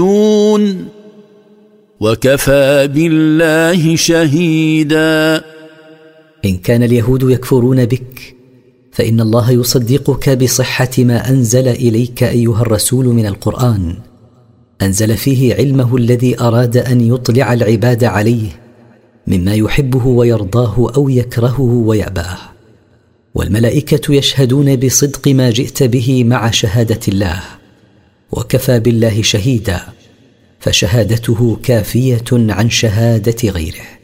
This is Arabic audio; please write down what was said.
وكفى بالله شهيدا. إن كان اليهود يكفرون بك فإن الله يصدقك بصحة ما أنزل إليك أيها الرسول من القرآن، أنزل فيه علمه الذي أراد أن يطلع العباد عليه مما يحبه ويرضاه أو يكرهه ويأباه، والملائكة يشهدون بصدق ما جئت به مع شهادة الله، وكفى بالله شهيدا، فشهادته كافية عن شهادة غيره.